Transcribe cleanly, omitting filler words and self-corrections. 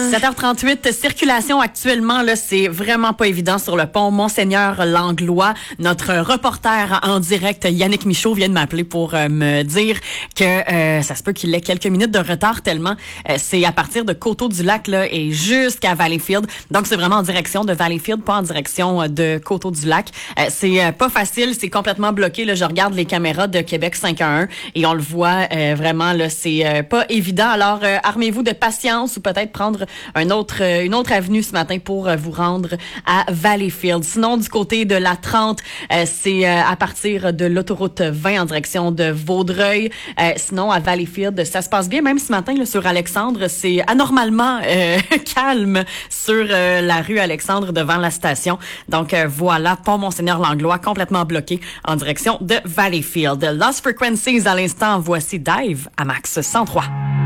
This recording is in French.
7h38, circulation actuellement, là, c'est vraiment pas évident sur le pont Monseigneur-Langlois. Notre reporter en direct, Yannick Michaud, vient de m'appeler pour me dire que ça se peut qu'il ait quelques minutes de retard tellement c'est à partir de Coteau-du-Lac là, et jusqu'à Valleyfield. Donc, c'est vraiment en direction de Valleyfield, pas en direction de Coteau-du-Lac. C'est pas facile, c'est complètement bloqué. Là, je regarde les caméras de Québec 511 et on le voit vraiment, là, c'est pas évident. Alors, armez-vous de patience ou peut-être prendre une autre avenue ce matin pour vous rendre à Valleyfield. Sinon, du côté de la 30, c'est à partir de l'autoroute 20 en direction de Vaudreuil. Sinon, à Valleyfield, ça se passe bien. Même ce matin, là, sur Alexandre, c'est anormalement calme sur la rue Alexandre devant la station. Donc, voilà, pont Monseigneur-Langlois complètement bloqué en direction de Valleyfield. Lost Frequencies à l'instant, voici Dive à Max 103.